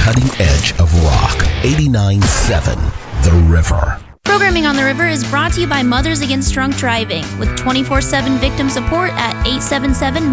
cutting edge of rock. 89.7 The River. Programming on the River is brought to you by Mothers Against Drunk Driving with 24/7 victim support at 877